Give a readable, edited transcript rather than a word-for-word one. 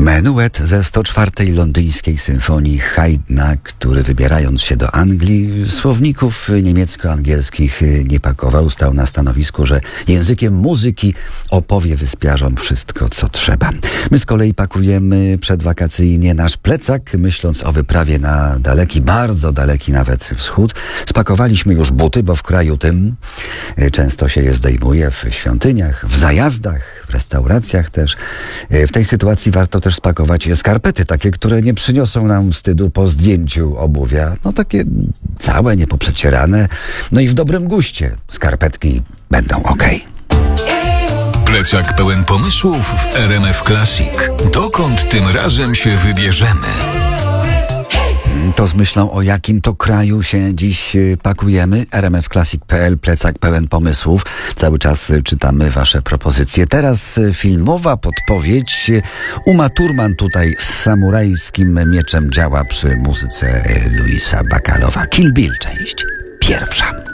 Menuet ze 104. londyńskiej symfonii Haydna, który wybierając się do Anglii, słowników niemiecko-angielskich nie pakował. Stał na stanowisku, że językiem muzyki opowie wyspiarzom wszystko, co trzeba. My z kolei pakujemy przedwakacyjnie nasz plecak, myśląc o wyprawie na daleki, bardzo daleki nawet wschód. Spakowaliśmy już buty, bo w kraju tym często się je zdejmuje w świątyniach, w zajazdach, w restauracjach też. W tej sytuacji warto też spakować skarpety, takie, które nie przyniosą nam wstydu po zdjęciu obuwia. No takie całe, niepoprzecierane, no i w dobrym guście. Skarpetki będą okej. Plecak pełen pomysłów w RMF Classic. Dokąd tym razem się wybierzemy? To z myślą, o jakim to kraju się dziś pakujemy. rmfclassic.pl, plecak pełen pomysłów. Cały czas czytamy wasze propozycje. Teraz filmowa podpowiedź. Uma Thurman tutaj z samurajskim mieczem działa przy muzyce Louisa Bacalowa. Kill Bill, część pierwsza.